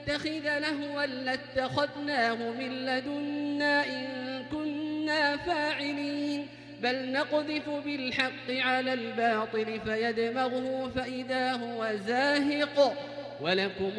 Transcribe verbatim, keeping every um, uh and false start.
اتخذ لهوا لاتخذناه من لدنا إن كنا فاعلين بل نقذف بالحق على الباطل فيدمغه فإذا هو زاهق ولكم